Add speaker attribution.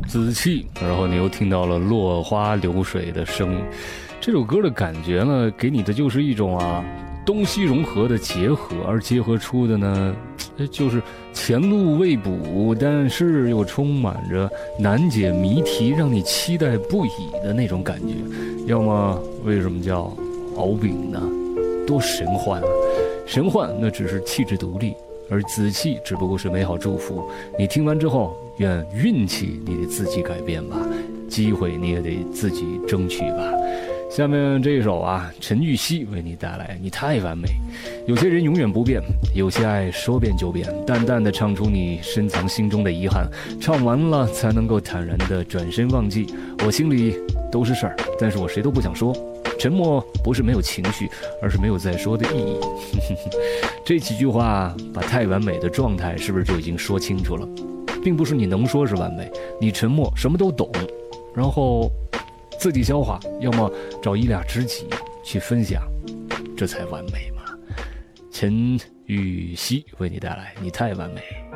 Speaker 1: 紫气，然后你又听到了落花流水的声音。这首歌的感觉呢，给你的就是一种东西融合的结合，而结合出的呢，就是前路未卜，但是又充满着难解谜题，让你期待不已的那种感觉。要么为什么叫敖丙呢？多神幻啊！神幻那只是气质独立，而紫气只不过是美好祝福。你听完之后，愿运气你得自己改变吧，机会你也得自己争取吧。下面这一首陈玉汐为你带来《你太完美》。有些人永远不变，有些爱说变就变，淡淡的唱出你深藏心中的遗憾，唱完了才能够坦然的转身忘记。我心里都是事儿，但是我谁都不想说。沉默不是没有情绪，而是没有再说的意义。这几句话把太完美的状态是不是就已经说清楚了？并不是你能说是完美，你沉默什么都懂，然后自己消化，要么找一俩知己去分享，这才完美嘛。陈玉汐为你带来《你太完美》。